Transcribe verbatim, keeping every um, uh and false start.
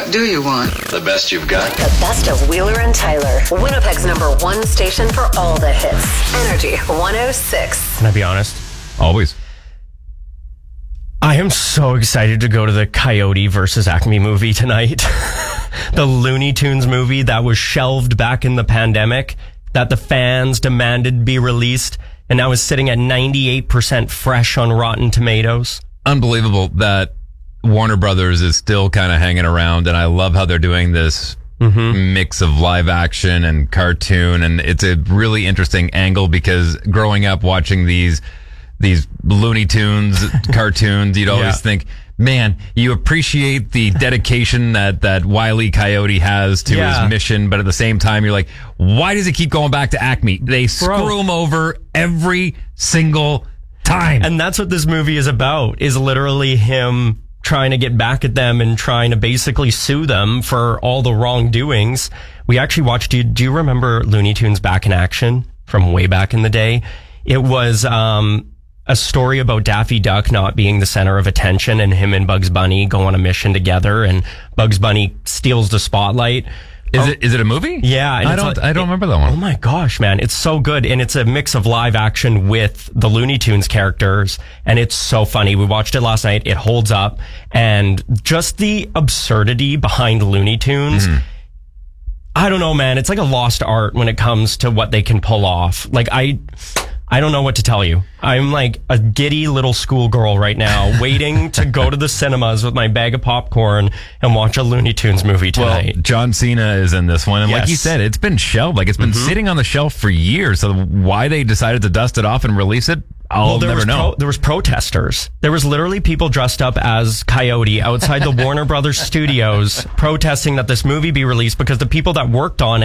What do you want? The best you've got. The best of Wheeler and Tyler. Winnipeg's number one station for all the hits. Energy one oh six. Can I be honest? Always. I am so excited to go to the Coyote versus Acme movie tonight. The Looney Tunes movie that was shelved back in the pandemic, that the fans demanded be released, and now is sitting at ninety-eight percent fresh on Rotten Tomatoes. Unbelievable that Warner Brothers is still kind of hanging around, and I love how they're doing this mm-hmm. mix of live action and cartoon, and it's a really interesting angle because growing up watching these these Looney Tunes cartoons, you'd always yeah. think, man, you appreciate the dedication that, that Wile E. Coyote has to yeah. his mission, but at the same time, you're like, why does he keep going back to Acme? They screw Bro. him over every single time. And that's what this movie is about, is literally him trying to get back at them and trying to basically sue them for all the wrongdoings. We actually watched, do you, do you remember Looney Tunes Back in Action from way back in the day? It was, um, a story about Daffy Duck not being the center of attention and him and Bugs Bunny go on a mission together and Bugs Bunny steals the spotlight. Is oh, it is it a movie? Yeah. And I don't a, I don't it, remember that one. Oh my gosh, man. It's so good. And it's a mix of live action with the Looney Tunes characters. And it's so funny. We watched it last night. It holds up. And just the absurdity behind Looney Tunes. Mm-hmm. I don't know, man. It's like a lost art when it comes to what they can pull off. Like I... I don't know what to tell you. I'm like a giddy little schoolgirl right now, waiting to go to the cinemas with my bag of popcorn and watch a Looney Tunes movie tonight. Well, John Cena is in this one. And yes. like you said, it's been shelved. Like it's been mm-hmm. sitting on the shelf for years. So why they decided to dust it off and release it, I'll well, there never was know. Pro- there was protesters. There was literally people dressed up as Coyote outside the Warner Brothers studios protesting that this movie be released because the people that worked on it